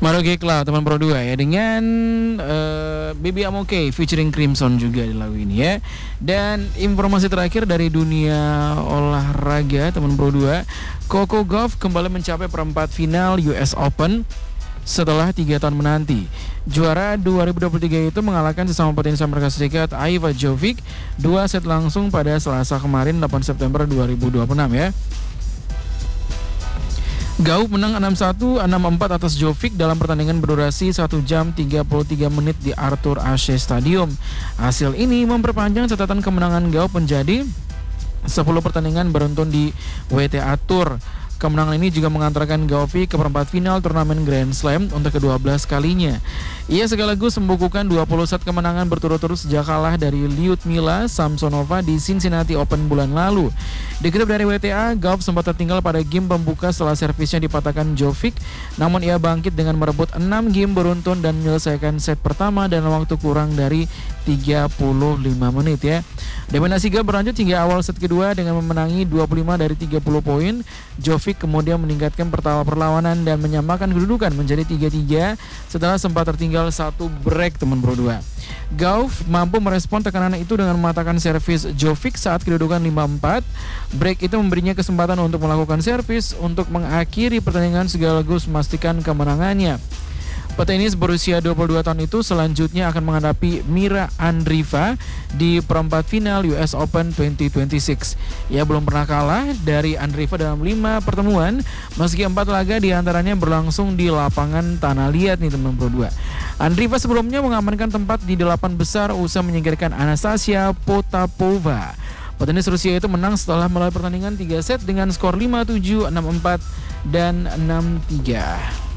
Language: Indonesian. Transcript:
Maroke Cloud teman Pro 2 ya, dengan Baby I'm Okay featuring Crimson juga di lagu ini ya. Dan informasi terakhir dari dunia olahraga teman Pro 2, Coco Gauff kembali mencapai perempat final US Open setelah 3 tahun menanti. Juara 2023 itu mengalahkan sesama petenis Amerika Serikat Iva Jovic 2 set langsung pada Selasa kemarin 8 September 2026 ya. Gauff menang 6-1, 6-4 atas Jovic dalam pertandingan berdurasi 1 jam 33 menit di Arthur Ashe Stadium. Hasil ini memperpanjang catatan kemenangan Gauff menjadi 10 pertandingan beruntun di WTA Tour. Kemenangan ini juga mengantarkan Gauff ke perempat final turnamen Grand Slam untuk ke-12 kalinya. Ia sekaligus membukukan 20 set kemenangan berturut-turut sejak kalah dari Lyudmila Samsonova di Cincinnati Open bulan lalu. Dikutip dari WTA, Gauff sempat tertinggal pada game pembuka setelah servisnya dipatahkan Jovic, namun ia bangkit dengan merebut 6 game beruntun dan menyelesaikan set pertama dalam waktu kurang dari 35 menit ya. Dominasi Gauff berlanjut hingga awal set kedua dengan memenangi 25 dari 30 poin. Jovic kemudian meningkatkan perlawanan dan menyamakan kedudukan menjadi 3-3 setelah sempat tertinggal 1 break teman Pro 2. Gauff mampu merespon tekanan itu dengan mematahkan servis Jovic saat kedudukan 5-4. Break itu memberinya kesempatan untuk melakukan servis untuk mengakhiri pertandingan sekaligus memastikan kemenangannya. Petenis berusia 22 tahun itu selanjutnya akan menghadapi Mira Andreeva di perempat final US Open 2026. Ia belum pernah kalah dari Andreeva dalam 5 pertemuan, meski 4 laga diantaranya berlangsung di lapangan tanah liat nih teman Pro 2. Andreeva sebelumnya mengamankan tempat di 8 besar usai menyingkirkan Anastasia Potapova. Petenis Rusia itu menang setelah melalui pertandingan 3 set dengan skor 5-7, 6-4, dan 6-3.